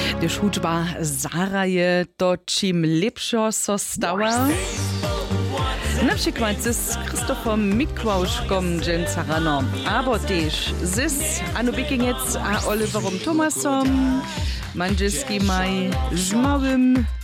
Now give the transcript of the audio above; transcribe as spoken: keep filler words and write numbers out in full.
Die hudba zaraje to čim lepšo so stała. Na przykład z Krzysztofem Mikłauszkom dżęca rano, albo też z Anu Bikiniec a Oliverom Thomasom, Mandziski maj z małym